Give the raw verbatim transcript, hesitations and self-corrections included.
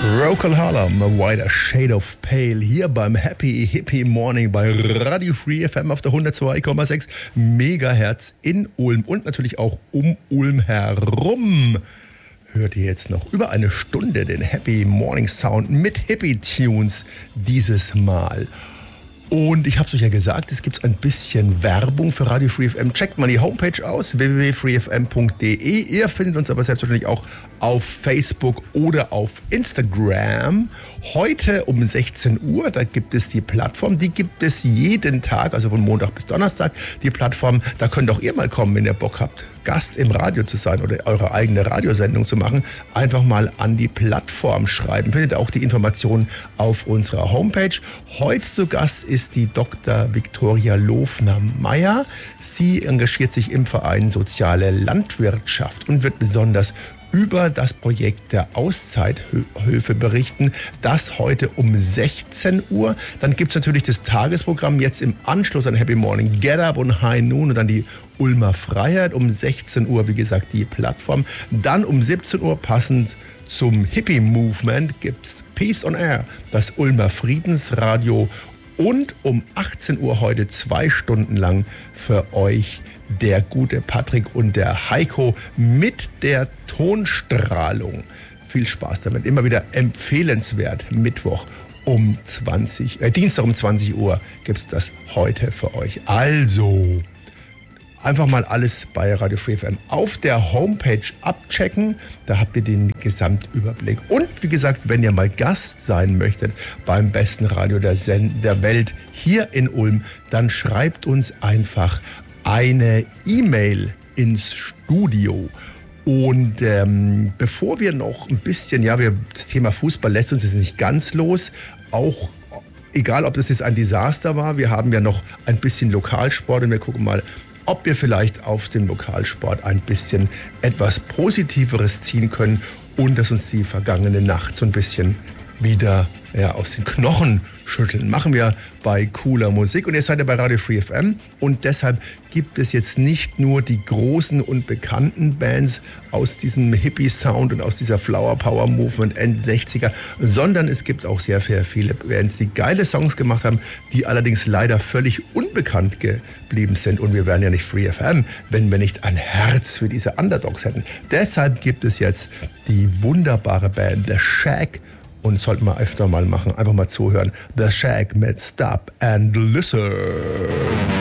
Procol Harum, A Wider Shade of Pale, hier beim Happy Hippie Morning bei Radio Free F M auf der hundertzwei Komma sechs Megahertz in Ulm und natürlich auch um Ulm herum. Hört ihr jetzt noch über eine Stunde den Happy Morning Sound mit Hippie Tunes dieses Mal. Und ich habe es euch ja gesagt, es gibt ein bisschen Werbung für Radio Free F M. Checkt mal die Homepage aus, w w w punkt free f m punkt d e. Ihr findet uns aber selbstverständlich auch auf Facebook oder auf Instagram. Heute um sechzehn Uhr, da gibt es die Plattform, die gibt es jeden Tag, also von Montag bis Donnerstag. Die Plattform, da könnt auch ihr mal kommen, wenn ihr Bock habt, Gast im Radio zu sein oder eure eigene Radiosendung zu machen. Einfach mal an die Plattform schreiben. Findet auch die Informationen auf unserer Homepage. Heute zu Gast ist die Doktor Viktoria Lofner-Meyer. Sie engagiert sich im Verein Soziale Landwirtschaft und wird besonders über das Projekt der Auszeithöfe berichten. Das heute um sechzehn Uhr. Dann gibt es natürlich das Tagesprogramm jetzt im Anschluss an Happy Morning Get Up und High Noon und dann die Ulmer Freiheit. Um sechzehn Uhr, wie gesagt, die Plattform. Dann um siebzehn Uhr, passend zum Hippie Movement, gibt es Peace on Air, das Ulmer Friedensradio. Und um achtzehn Uhr heute zwei Stunden lang für euch der gute Patrick und der Heiko mit der Tonstrahlung. Viel Spaß damit. Immer wieder empfehlenswert. Mittwoch um zwanzig, äh, Dienstag um zwanzig Uhr gibt es das heute für euch. Also einfach mal alles bei Radio Free F M auf der Homepage abchecken. Da habt ihr den Gesamtüberblick. Und wie gesagt, wenn ihr mal Gast sein möchtet beim besten Radio der, Sen- der Welt hier in Ulm, dann schreibt uns einfach eine E-Mail ins Studio. Und ähm, bevor wir noch ein bisschen, ja, wir, das Thema Fußball lässt uns jetzt nicht ganz los, auch egal, ob das jetzt ein Desaster war, wir haben ja noch ein bisschen Lokalsport und wir gucken mal, ob wir vielleicht auf den Lokalsport ein bisschen etwas Positiveres ziehen können und dass uns die vergangene Nacht so ein bisschen wieder ja, aus den Knochen schütteln. Machen wir bei cooler Musik. Und ihr seid ja bei Radio Free F M und deshalb gibt es jetzt nicht nur die großen und bekannten Bands aus diesem Hippie-Sound und aus dieser Flower Power Movement End sechziger, sondern es gibt auch sehr, sehr viele Bands, die geile Songs gemacht haben, die allerdings leider völlig unbekannt geblieben sind. Und wir wären ja nicht Free F M, wenn wir nicht ein Herz für diese Underdogs hätten. Deshalb gibt es jetzt die wunderbare Band The Shack. Und sollten wir öfter mal machen, einfach mal zuhören. The Shack mit Stop and Listen.